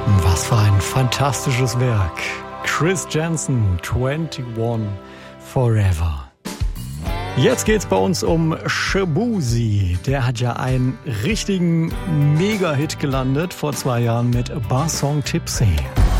Was für ein fantastisches Werk. Chris Janson, 21 Forever. Jetzt geht's bei uns um Shaboozey. Der hat ja einen richtigen Mega-Hit gelandet vor 2 Jahren mit Bar Song Tipsy.